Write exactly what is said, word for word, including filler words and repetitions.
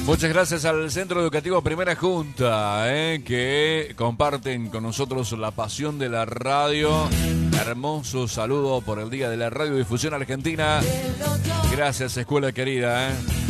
Muchas gracias al Centro Educativo Primera Junta, eh, que comparten con nosotros la pasión de la radio. Hermoso saludo por el Día de la Radiodifusión Argentina. Gracias, escuela querida. Eh.